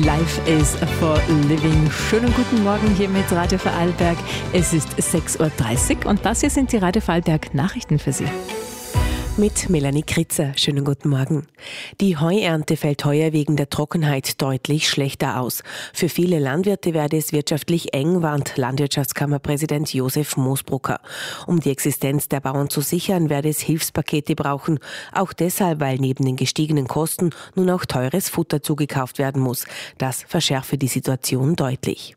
Life is for living. Schönen guten Morgen hier mit Radio Vorarlberg. Es ist 6.30 Uhr und das hier sind die Radio Vorarlberg Nachrichten für Sie. Mit Melanie Kritzer. Schönen guten Morgen. Die Heuernte fällt heuer wegen der Trockenheit deutlich schlechter aus. Für viele Landwirte werde es wirtschaftlich eng, warnt Landwirtschaftskammerpräsident Josef Moosbrucker. Um die Existenz der Bauern zu sichern, werde es Hilfspakete brauchen. Auch deshalb, weil neben den gestiegenen Kosten nun auch teures Futter zugekauft werden muss. Das verschärfe die Situation deutlich.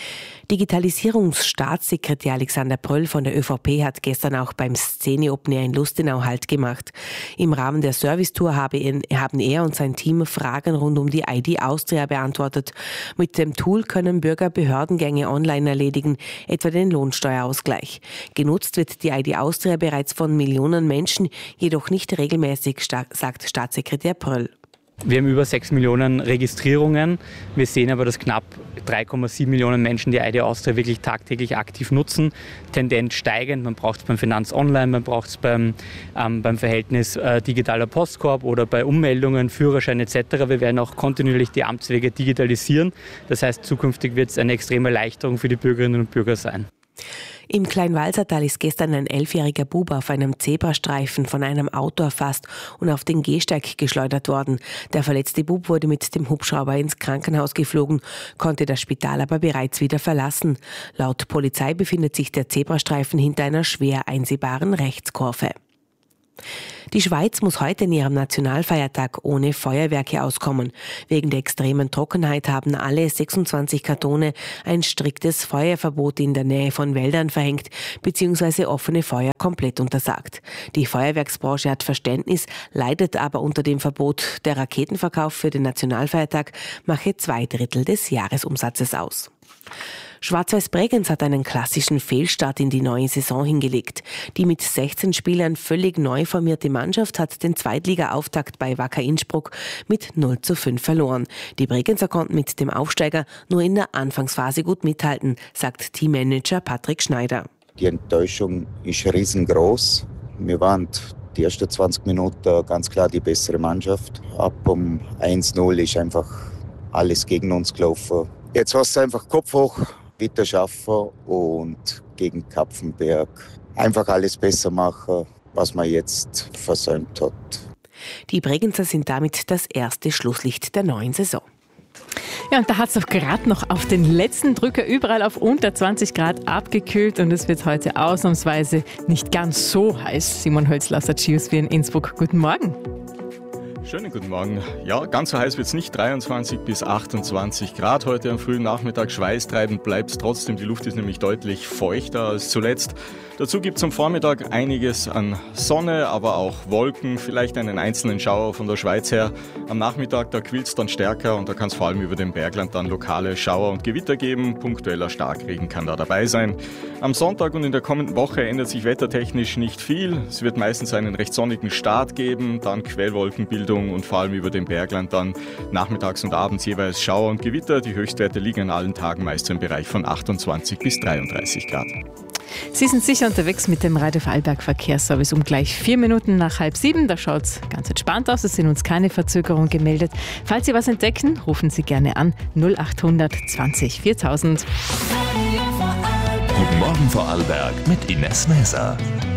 Digitalisierungsstaatssekretär Alexander Pröll von der ÖVP hat gestern auch beim Szene Open Air in Lustenau Halt gemacht. Im Rahmen der Servicetour haben er und sein Team Fragen rund um die ID Austria beantwortet. Mit dem Tool können Bürger Behördengänge online erledigen, etwa den Lohnsteuerausgleich. Genutzt wird die ID Austria bereits von Millionen Menschen, jedoch nicht regelmäßig, sagt Staatssekretär Pröll. Wir haben über 6 Millionen Registrierungen. Wir sehen aber, dass knapp 3,7 Millionen Menschen die ID Austria wirklich tagtäglich aktiv nutzen. Tendenz steigend. Man braucht es beim Finanz Online, man braucht es beim Verhältnis digitaler Postkorb oder bei Ummeldungen, Führerschein etc. Wir werden auch kontinuierlich die Amtswege digitalisieren. Das heißt, zukünftig wird es eine extreme Erleichterung für die Bürgerinnen und Bürger sein. Im Kleinwalsertal ist gestern ein 11-jähriger Bub auf einem Zebrastreifen von einem Auto erfasst und auf den Gehsteig geschleudert worden. Der verletzte Bub wurde mit dem Hubschrauber ins Krankenhaus geflogen, konnte das Spital aber bereits wieder verlassen. Laut Polizei befindet sich der Zebrastreifen hinter einer schwer einsehbaren Rechtskurve. Die Schweiz muss heute in ihrem Nationalfeiertag ohne Feuerwerke auskommen. Wegen der extremen Trockenheit haben alle 26 Kantone ein striktes Feuerverbot in der Nähe von Wäldern verhängt bzw. offene Feuer komplett untersagt. Die Feuerwerksbranche hat Verständnis, leidet aber unter dem Verbot. Der Raketenverkauf für den Nationalfeiertag mache 2/3 des Jahresumsatzes aus. Schwarz-Weiß Bregenz hat einen klassischen Fehlstart in die neue Saison hingelegt. Die mit 16 Spielern völlig neu formierte Mannschaft hat den Zweitliga-Auftakt bei Wacker Innsbruck mit 0:5 verloren. Die Bregenzer konnten mit dem Aufsteiger nur in der Anfangsphase gut mithalten, sagt Teammanager Patrick Schneider. Die Enttäuschung ist riesengroß. Wir waren die ersten 20 Minuten ganz klar die bessere Mannschaft. Ab um 1:0 ist einfach alles gegen uns gelaufen. Jetzt war es einfach Kopf hoch, weiter schaffen und gegen Kapfenberg einfach alles besser machen, was man jetzt versäumt hat. Die Bregenzer sind damit das erste Schlusslicht der neuen Saison. Ja, und da hat es doch gerade noch auf den letzten Drücker überall auf unter 20 Grad abgekühlt und es wird heute ausnahmsweise nicht ganz so heiß. Simon Hölzl aus der Geosphere in Innsbruck. Guten Morgen. Schönen guten Morgen. Ja, ganz so heiß wird es nicht, 23 bis 28 Grad heute am frühen Nachmittag. Schweißtreibend bleibt es trotzdem, die Luft ist nämlich deutlich feuchter als zuletzt. Dazu gibt es am Vormittag einiges an Sonne, aber auch Wolken, vielleicht einen einzelnen Schauer von der Schweiz her. Am Nachmittag, da quillt es dann stärker und da kann es vor allem über dem Bergland dann lokale Schauer und Gewitter geben. Punktueller Starkregen kann da dabei sein. Am Sonntag und in der kommenden Woche ändert sich wettertechnisch nicht viel. Es wird meistens einen recht sonnigen Start geben, dann Quellwolkenbildung und vor allem über dem Bergland dann nachmittags und abends jeweils Schauer und Gewitter. Die Höchstwerte liegen an allen Tagen meist im Bereich von 28 bis 33 Grad. Sie sind sicher unterwegs mit dem Radio Vorarlberg Verkehrsservice um gleich 4 Minuten nach 6:30. Da schaut es ganz entspannt aus, es sind uns keine Verzögerungen gemeldet. Falls Sie was entdecken, rufen Sie gerne an 0800 20 4000. Guten Morgen Vorarlberg mit Ines Mäser.